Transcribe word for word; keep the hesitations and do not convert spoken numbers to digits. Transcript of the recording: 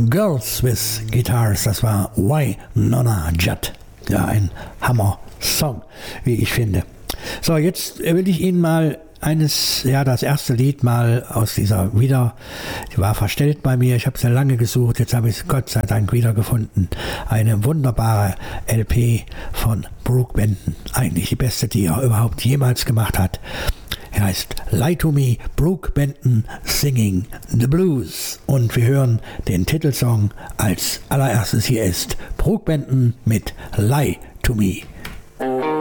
Girls with Guitars, das war Wynonna Judd. Ja, ein Hammer-Song, wie ich finde. So, jetzt will ich Ihnen mal eines, ja, das erste Lied mal aus dieser wieder, die war verstellt bei mir, ich habe sie lange gesucht, jetzt habe ich es Gott sei Dank wiedergefunden. Eine wunderbare L P von Brook Benton, eigentlich die beste, die er überhaupt jemals gemacht hat. Er heißt Lie to Me, Brook Benton Singing the Blues. Und wir hören den Titelsong als allererstes. Hier ist Brook Benton mit Lie to Me.